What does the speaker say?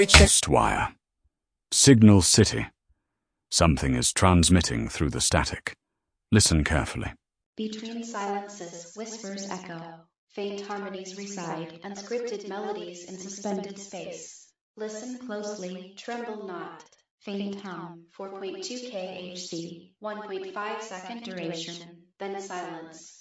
Chest wire. Signal City. Something is transmitting through the static. Listen carefully. Between silences, whispers echo. Faint harmonies reside, unscripted melodies in suspended space. Listen closely, tremble not. Faint hum, 4.2 kHz, 1.5 second duration, then silence.